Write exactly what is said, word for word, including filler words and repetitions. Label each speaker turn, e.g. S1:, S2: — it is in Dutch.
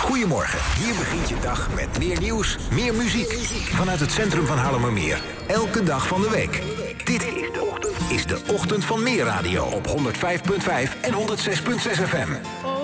S1: Goedemorgen, hier begint je dag met meer nieuws, meer muziek. Vanuit het centrum van Haarlemmermeer. Elke dag van de week. Dit is de ochtend, is de ochtend van Meer Radio op honderdvijf komma vijf en honderdzes komma zes F M.